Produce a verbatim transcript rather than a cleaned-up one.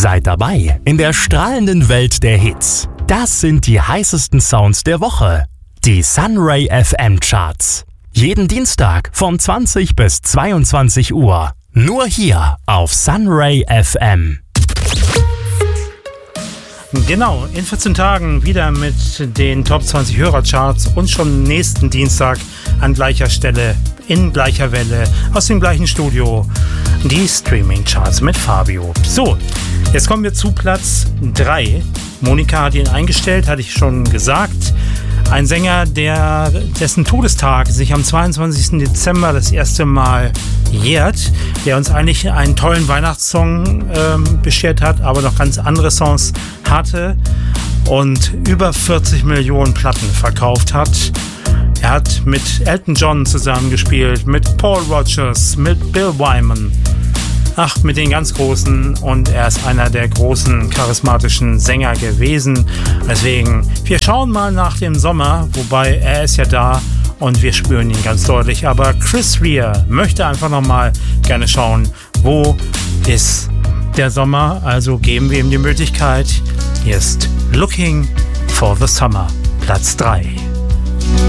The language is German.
Seid dabei in der strahlenden Welt der Hits. Das sind die heißesten Sounds der Woche. Die Sunray F M Charts. Jeden Dienstag von zwanzig bis zweiundzwanzig Uhr. Nur hier auf Sunray F M. Genau, in vierzehn Tagen wieder mit den Top zwanzig Hörercharts und schon nächsten Dienstag an gleicher Stelle, in gleicher Welle, aus dem gleichen Studio, die Streaming-Charts mit Fabio. So, jetzt kommen wir zu Platz drei. Monika hat ihn eingestellt, hatte ich schon gesagt. Ein Sänger, der, dessen Todestag sich am zweiundzwanzigsten Dezember das erste Mal jährt, der uns eigentlich einen tollen Weihnachtssong ähm, beschert hat, aber noch ganz andere Songs hatte und über vierzig Millionen Platten verkauft hat. Er hat mit Elton John zusammengespielt, mit Paul Rodgers, mit Bill Wyman. Ach, mit den ganz Großen, und er ist einer der großen charismatischen Sänger gewesen. Deswegen, wir schauen mal nach dem Sommer, wobei er ist ja da und wir spüren ihn ganz deutlich. Aber Chris Rea möchte einfach nochmal gerne schauen, wo ist der Sommer. Also geben wir ihm die Möglichkeit. Hier ist Looking for the Summer, Platz drei.